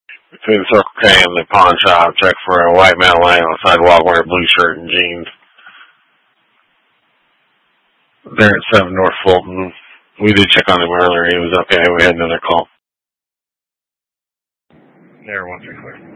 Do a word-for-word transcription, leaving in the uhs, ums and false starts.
Between the Circle K and the pawn shop, check for a white male laying on the sidewalk wearing a blue shirt and jeans. There at seven North Fulton. We did check on him earlier. He was okay. We had another call. There, one three clear.